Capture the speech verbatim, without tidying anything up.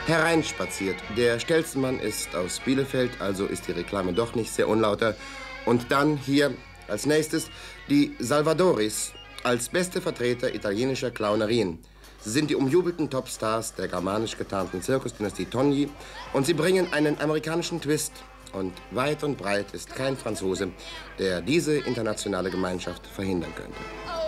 hereinspaziert. Der Stelzenmann ist aus Bielefeld, also ist die Reklame doch nicht sehr unlauter. Und dann hier als nächstes die Salvadoris als beste Vertreter italienischer Clownerien. Sie sind die umjubelten Topstars der germanisch getarnten Zirkusdynastie Togni und sie bringen einen amerikanischen Twist. Und weit und breit ist kein Franzose, der diese internationale Gemeinschaft verhindern könnte.